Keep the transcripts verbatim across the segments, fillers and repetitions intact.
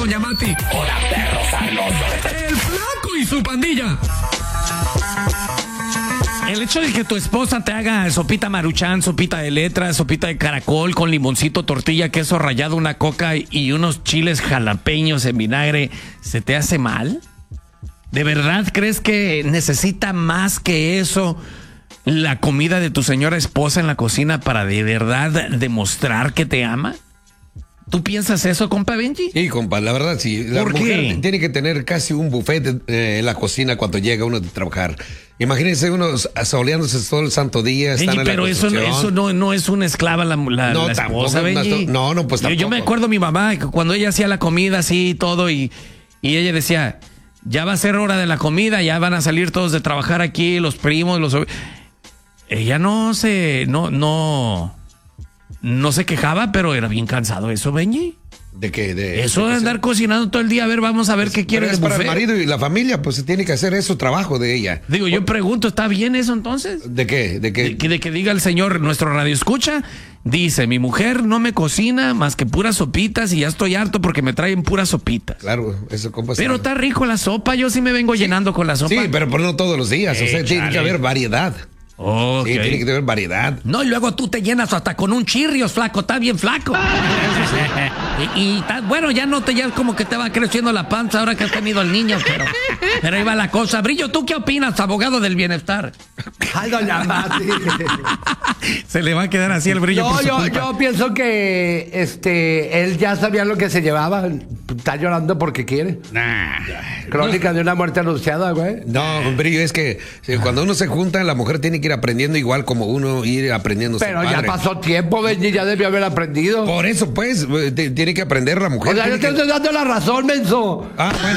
Doña Mati. Hola, perros sabrosos. El Flaco y su pandilla. El hecho de que tu esposa te haga sopita Maruchan, sopita de letras, sopita de caracol con limoncito, tortilla, queso rallado, una coca y unos chiles jalapeños en vinagre, ¿se te hace mal? ¿De verdad crees que necesita más que eso la comida de tu señora esposa en la cocina para de verdad demostrar que te ama? ¿Tú piensas eso, compa Benji? Sí, compa, la verdad sí. La ¿Por mujer qué? tiene que tener casi un buffet eh, en la cocina cuando llega uno de trabajar. Imagínense uno asoleándose todo el santo día. Benji, Están en pero la eso, no, eso no, no es una esclava la, la, No, la tampoco, esposa, Benji. no, no, pues Yo, tampoco. yo me acuerdo mi mamá cuando ella hacía la comida así y todo y, y ella decía, ya va a ser hora de la comida, ya van a salir todos de trabajar aquí, los primos, los... Ella no se, no, no, no se quejaba, pero era bien cansado eso, Benji. ¿De qué? De, Eso de andar cocinando todo el día, a ver, vamos a ver qué quiere Pero el es para el buffet. marido y la familia, pues se tiene que hacer eso, trabajo de ella. Digo, yo pregunto, ¿está bien eso entonces? ¿De qué? ¿De qué? De que, de que diga el señor, nuestro radio escucha, dice, mi mujer no me cocina más que puras sopitas y ya estoy harto porque me traen puras sopitas. Claro, eso, compa. Pero está está rico la sopa, yo sí me vengo llenando con la sopa. Sí, pero por no todos los días, o sea, Eh, tiene chale. que haber variedad. Okay. Sí, tiene que haber variedad. No, y luego tú te llenas hasta con un chirrios, flaco, está bien flaco. y, y ta- bueno, ya no te, ya como que te va creciendo la panza ahora que has tenido el niño, pero, pero ahí va la cosa. Brillo, ¿tú qué opinas, abogado del bienestar? Ay, doña Mati. Se le va a quedar así el brillo No, por su yo, culpa. yo pienso que este él ya sabía lo que se llevaba. Está llorando porque quiere. Nah. Crónica de una muerte anunciada, güey. No, Brillo, es que eh, cuando uno se junta, la mujer tiene que ir aprendiendo igual como uno ir aprendiendo. Pero ser ya padre. pasó tiempo, Benji, ya debió haber aprendido. Por eso, pues, eh, te- tiene que aprender la mujer. O sea, yo te tiene que- estoy dando la razón, menso. Ah, bueno.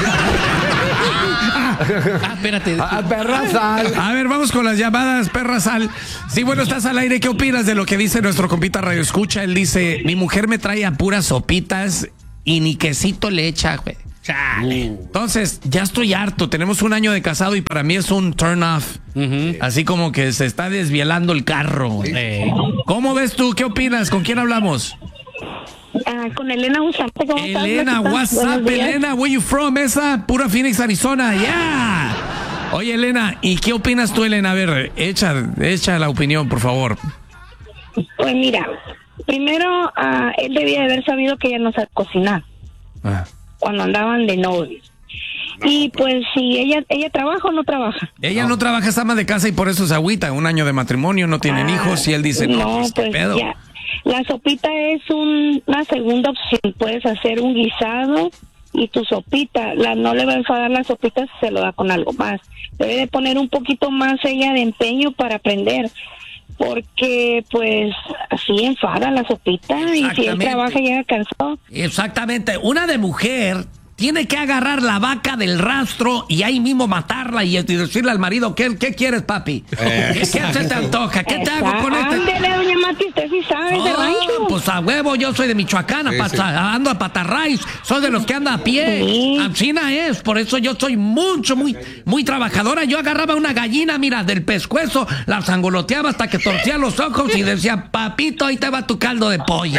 Ah, espérate. A perra sal. A ver, vamos con las llamadas, perra sal. Sí, bueno, estás al aire. ¿Qué opinas de lo que dice nuestro compita Radio Escucha? Él dice, mi mujer me trae a puras sopitas y ni quesito le echa, güey. Chale. Entonces, ya estoy harto. Tenemos un año de casado y para mí es un turn off. Así como que se está desvielando el carro. güey. Eh, ¿Cómo ves tú? ¿Qué opinas? ¿Con quién hablamos? Ah, con Elena Busante. ¿Cómo estás? Elena, ¿Cómo what's estás? up, Buenos días. Elena? Where you from? Esa, pura Phoenix, Arizona. Yeah. Oye, Elena, ¿y qué opinas tú, Elena? A ver, echa, echa la opinión, por favor. Pues mira, primero ah, él debía de haber sabido que ella no sabe cocinar Ah. cuando andaban de novios. Y pues si ella ella trabaja o no trabaja. Ella no, trabaja, es ama de casa y por eso se agüita. Un año de matrimonio, no tienen Ah, hijos y él dice, no, pues, ¿qué pues pedo? ya. La sopita es un- una segunda opción. Puedes hacer un guisado y tu sopita. La, no le va a enfadar la sopita si se lo da con algo más. Debe de poner un poquito más ella de empeño para aprender. Porque pues así enfada la sopita y si él Exactamente. trabaja y llega cansado. Exactamente, una de mujer tiene que agarrar la vaca del rastro y ahí mismo matarla y decirle al marido, ¿qué, qué quieres, papi? ¿Qué, qué se te antoja? ¿Qué te hago con este? Ándele, doña Mati, usted sí sabe de Oh, rancho. pues a huevo, yo soy de Michoacán, Sí, a sí. pata- ando a Patarrays, soy de los que anda a pie. Sí. Ancina es, por eso yo soy mucho, muy, muy trabajadora. Yo agarraba una gallina, mira, del pescuezo, la sangoloteaba hasta que torcía los ojos y decía, papito, ahí te va tu caldo de pollo.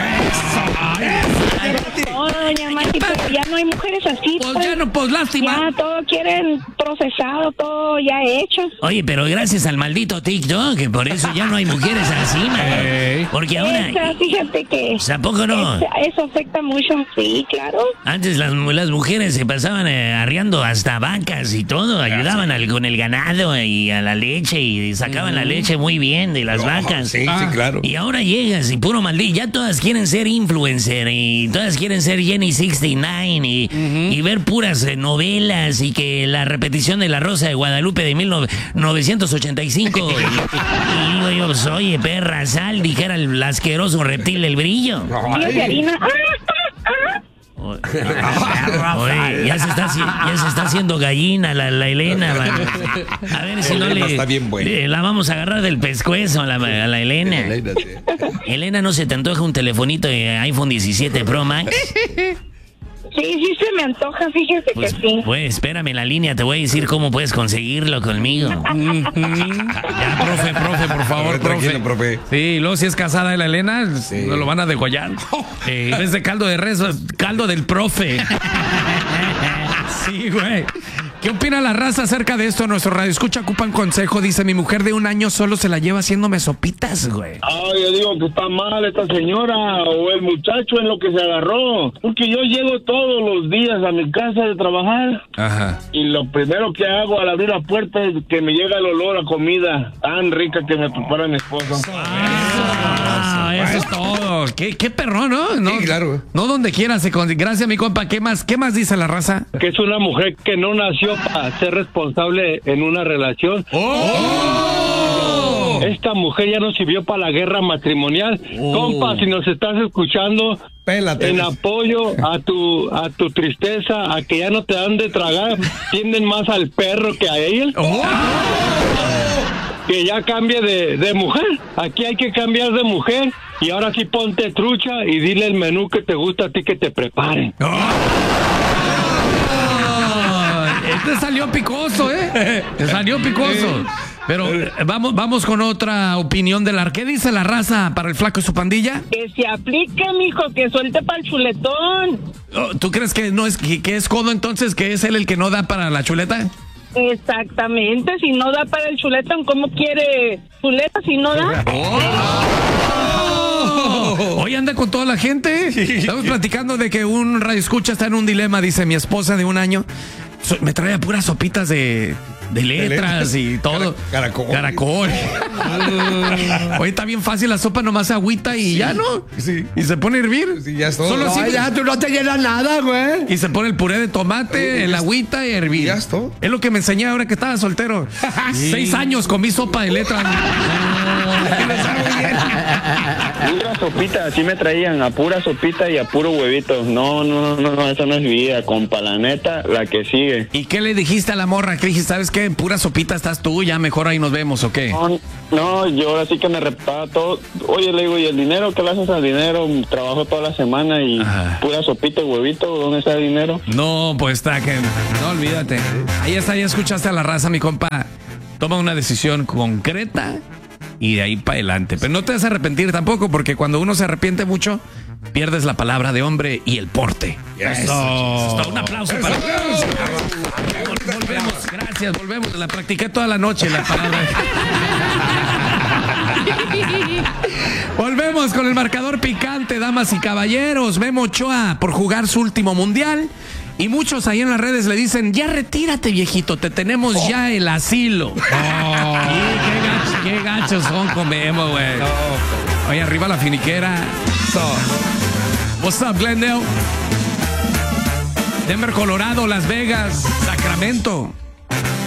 No, doña Mati, pero ya no hay mujeres así. Pues ya no, pues lástima. Ya todo quieren procesado, todo ya hecho. Oye, pero gracias al maldito TikTok, que por eso ya no hay mujeres así, man. Porque ahora, Esa, fíjate que ¿a poco no? esa- eso afecta mucho, sí, claro. Antes las, las mujeres se pasaban eh, arriando hasta vacas y todo, ayudaban al- con el ganado y a la leche y sacaban la leche muy bien de las vacas. Sí, sí, claro. Y ahora llegas y puro maldito, ya todas quieren ser influencer y todas quieren ser Jenny sesenta y nueve y, y ver puras eh, novelas y que la repetición de La Rosa de Guadalupe de mil novecientos ochenta y cinco. y, y digo yo, pues, oye, perra, sal, dijera el asqueroso reptil del brillo. Kilos de harina. ¡Ah, ah, ah! Oye, ya se está, haci- ya se está haciendo gallina la, la Elena, man. A ver si no Elena le, está bien buena. le- la vamos a agarrar del pescuezo a la, a la Elena. Elena, sí. Elena, ¿no se te antoja un telefonito de iPhone diecisiete Pro Max? Sí, sí se me antoja, fíjese Pues, que sí. pues espérame en la línea, te voy a decir cómo puedes conseguirlo conmigo. Ya, profe, profe, por favor, profe. Tranquilo, profe. Sí, y luego si es casada la Elena, Sí. no lo van a degollar. Eh, en vez de caldo de res, caldo del profe. Sí, güey. ¿Qué opina la raza acerca de esto? Nuestro radio escucha ocupa un consejo. Dice, mi mujer de un año solo se la lleva haciéndome sopitas, güey. Ah, yo digo que está mal esta señora o el muchacho en lo que se agarró. Porque yo llego todos los días a mi casa de trabajar Ajá. y lo primero que hago al abrir la puerta es que me llega el olor a comida tan rica que me prepara mi esposa. Ah, eso es todo. Qué, qué perrón, ¿no? No, Sí, claro. No donde quiera se con... Gracias, mi compa. ¿Qué más, qué más dice la raza? Que es una mujer que no nació para ser responsable en una relación. ¡Oh! Esta mujer ya no sirvió para la guerra matrimonial. Oh. Compa, si nos estás escuchando, Pélate. en apoyo a tu a tu tristeza, a que ya no te dan de tragar, tienden más al perro que a ella. ¡Oh! Que ya cambie de, de mujer. Aquí hay que cambiar de mujer. Y ahora sí ponte trucha y dile el menú que te gusta a ti que te preparen. Este salió picoso, ¿eh? Te salió picoso. Pero eh, vamos, vamos con otra opinión de la... ¿Qué dice la raza para el flaco y su pandilla? Que se aplique, mijo, que suelte para el chuletón. Oh, ¿tú crees que no es que, que es codo entonces, que es él el que no da para la chuleta? Exactamente, si no da para el chuletón, ¿cómo quiere chuleta si no da? Hoy anda con toda la gente. Estamos platicando de que un radioescucha está en un dilema. Dice, mi esposa de un año so- me trae a puras sopitas de, de letras letras. y todo. Cara- caracol. Caracol. Hoy está bien fácil la sopa, nomás agüita y ya, ¿no? Sí. Y se pone a hervir. Sí, ya es todo. Solo No, así. ya, tú no te llenas nada, güey. Y se pone el puré de tomate, Eh, el ya agüita y a hervir. ya es todo. Es lo que me enseñé ahora que estaba soltero. Seis años comí sopa de letras. Pura sopita, así me traían, a pura sopita y a puro huevito. No, no, no, no, eso no es vida, compa, la neta, la que sigue. ¿Y qué le dijiste a la morra? ¿Qué dijiste? ¿Sabes qué? Pura sopita estás tú, ya mejor ahí nos vemos, ¿o qué? No, no, yo ahora sí que me repara todo. Oye, le digo, ¿y el dinero? ¿Qué le haces al dinero? Trabajo toda la semana y Ajá. pura sopita y huevito, ¿dónde está el dinero? No, pues está que... No, olvídate. Ahí está, ya escuchaste a la raza, mi compa. Toma una decisión concreta y de ahí para adelante. Pero no te vas a arrepentir tampoco, porque cuando uno se arrepiente mucho, pierdes la palabra de hombre y el porte. Yes. Eso. Un aplauso para... Vol- Volvemos, gracias, volvemos. La practiqué toda la noche, la palabra. Volvemos con el marcador picante, damas y caballeros. Memo Ochoa por jugar su último mundial. Y muchos ahí en las redes le dicen, ya retírate, viejito, te tenemos ya el asilo. Sí, qué, gach- qué gachos son con Memo, güey. Oye, arriba la finiquera. What's up, Glendale? Denver, Colorado, Las Vegas, Sacramento.